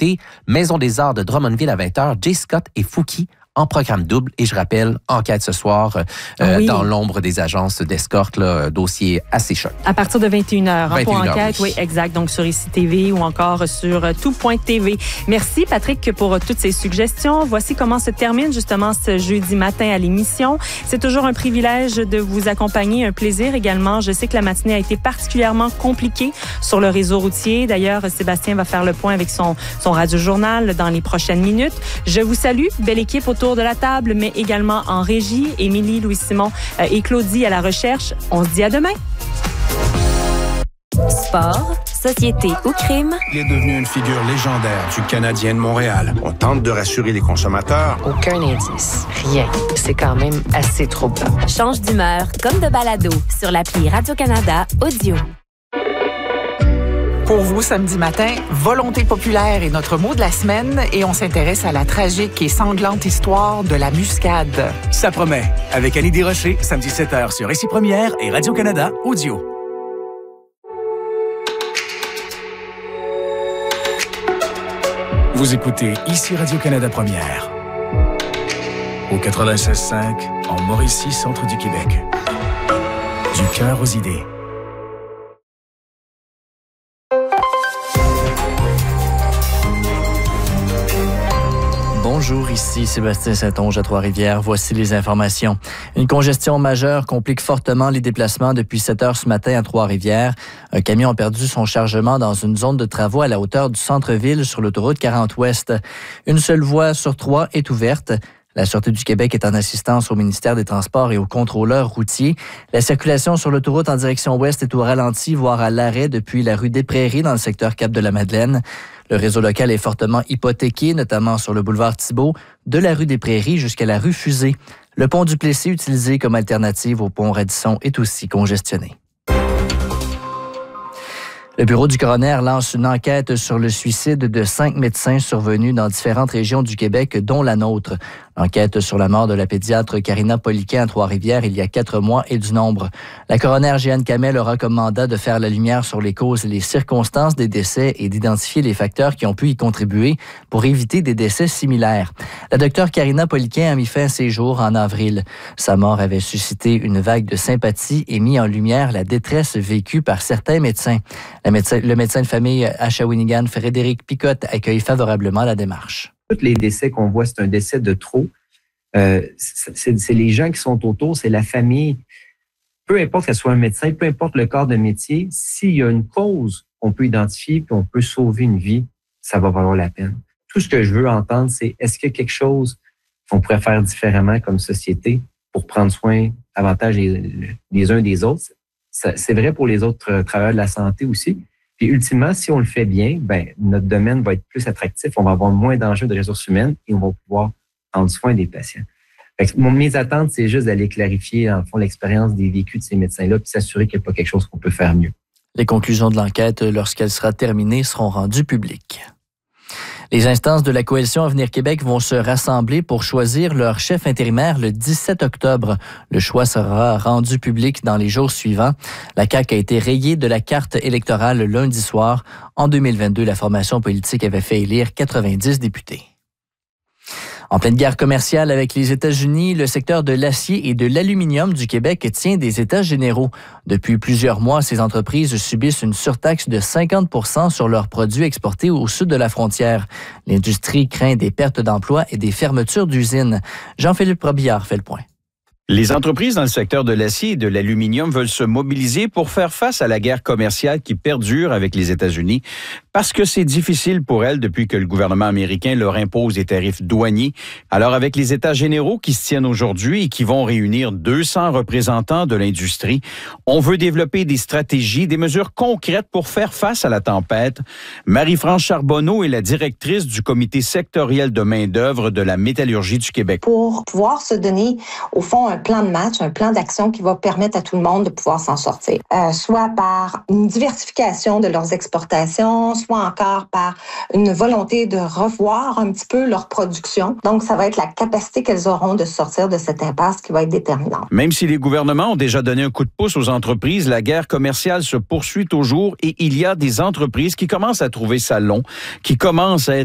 côté Maison des Arts de Drummondville à 20h, J. Scott et Fouki en programme double. Et je rappelle, enquête ce soir dans l'ombre des agences d'escorte, là, dossier assez choc. À partir de 21h, pour enquête, oui, exact. Donc sur ICI TV ou encore sur tout.tv. Merci Patrick pour toutes ces suggestions. Voici comment se termine justement ce jeudi matin à l'émission. C'est toujours un privilège de vous accompagner, un plaisir également. Je sais que la matinée a été particulièrement compliquée sur le réseau routier. D'ailleurs, Sébastien va faire le point avec son radio-journal dans les prochaines minutes. Je vous salue, belle équipe autour de la table, mais également en régie. Émilie, Louis-Simon et Claudie à la recherche. On se dit à demain. Sport, société ou crime. Il est devenu une figure légendaire du Canadien de Montréal. On tente de rassurer les consommateurs. Aucun indice. Rien. C'est quand même assez troublant. Change d'humeur comme de balado sur l'appli Radio-Canada Audio. Pour vous, samedi matin, Volonté populaire est notre mot de la semaine et on s'intéresse à la tragique et sanglante histoire de la muscade. Ça promet. Avec Annie Desrochers, samedi 7h sur Récit Première et Radio-Canada Audio. Vous écoutez ici Radio-Canada Première. Au 96.5, en Mauricie, centre du Québec. Du cœur aux idées. Bonjour, ici Sébastien Saint-Onge à Trois-Rivières. Voici les informations. Une congestion majeure complique fortement les déplacements depuis 7 heures ce matin à Trois-Rivières. Un camion a perdu son chargement dans une zone de travaux à la hauteur du centre-ville sur l'autoroute 40 Ouest. Une seule voie sur 3 est ouverte. La Sûreté du Québec est en assistance au ministère des Transports et aux contrôleurs routiers. La circulation sur l'autoroute en direction ouest est au ralenti, voire à l'arrêt depuis la rue des Prairies dans le secteur Cap-de-la-Madeleine. Le réseau local est fortement hypothéqué, notamment sur le boulevard Thibault, de la rue des Prairies jusqu'à la rue Fusée. Le pont du Plessis, utilisé comme alternative au pont Radisson, est aussi congestionné. Le bureau du coroner lance une enquête sur le suicide de 5 médecins survenus dans différentes régions du Québec, dont la nôtre. L'enquête sur la mort de la pédiatre Karina Poliquin à Trois-Rivières il y a 4 mois est du nombre. La coroner Jeanne Camel aura comme mandat de faire la lumière sur les causes et les circonstances des décès et d'identifier les facteurs qui ont pu y contribuer pour éviter des décès similaires. La docteure Karina Poliquin a mis fin à ses jours en avril. Sa mort avait suscité une vague de sympathie et mis en lumière la détresse vécue par certains médecins. Le médecin de famille à Shawinigan, Frédéric Picotte, accueille favorablement la démarche. Tous les décès qu'on voit, c'est un décès de trop. C'est les gens qui sont autour, c'est la famille. Peu importe que ce soit un médecin, peu importe le corps de métier, s'il y a une cause qu'on peut identifier puis on peut sauver une vie, ça va valoir la peine. Tout ce que je veux entendre, c'est est-ce qu'il y a quelque chose qu'on pourrait faire différemment comme société pour prendre soin davantage les uns des autres? C'est vrai pour les autres travailleurs de la santé aussi. Puis ultimement, si on le fait bien, notre domaine va être plus attractif, on va avoir moins d'enjeux de ressources humaines et on va pouvoir prendre soin des patients. Mes attentes, c'est juste d'aller clarifier, en fond, l'expérience des vécus de ces médecins-là puis s'assurer qu'il n'y a pas quelque chose qu'on peut faire mieux. Les conclusions de l'enquête, lorsqu'elle sera terminée, seront rendues publiques. Les instances de la Coalition Avenir Québec vont se rassembler pour choisir leur chef intérimaire le 17 octobre. Le choix sera rendu public dans les jours suivants. La CAQ a été rayée de la carte électorale lundi soir. En 2022, la formation politique avait fait élire 90 députés. En pleine guerre commerciale avec les États-Unis, le secteur de l'acier et de l'aluminium du Québec tient des états généraux. Depuis plusieurs mois, ces entreprises subissent une surtaxe de 50% sur leurs produits exportés au sud de la frontière. L'industrie craint des pertes d'emplois et des fermetures d'usines. Jean-Philippe Robillard fait le point. Les entreprises dans le secteur de l'acier et de l'aluminium veulent se mobiliser pour faire face à la guerre commerciale qui perdure avec les États-Unis parce que c'est difficile pour elles depuis que le gouvernement américain leur impose des tarifs douaniers. Alors avec les États généraux qui se tiennent aujourd'hui et qui vont réunir 200 représentants de l'industrie, on veut développer des stratégies, des mesures concrètes pour faire face à la tempête. Marie-France Charbonneau est la directrice du comité sectoriel de main-d'œuvre de la métallurgie du Québec. Pour pouvoir se donner, au fond, un plan de match, un plan d'action qui va permettre à tout le monde de pouvoir s'en sortir. Soit par une diversification de leurs exportations, soit encore par une volonté de revoir un petit peu leur production. Donc, ça va être la capacité qu'elles auront de sortir de cette impasse qui va être déterminante. Même si les gouvernements ont déjà donné un coup de pouce aux entreprises, la guerre commerciale se poursuit toujours et il y a des entreprises qui commencent à trouver ça long, qui commencent à être